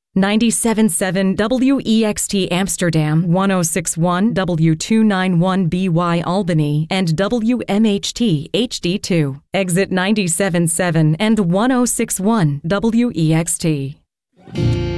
97.7 WEXT Amsterdam, 106.1 W291BY Albany, and WMHT HD2. Exit 97.7 and 106.1 WEXT.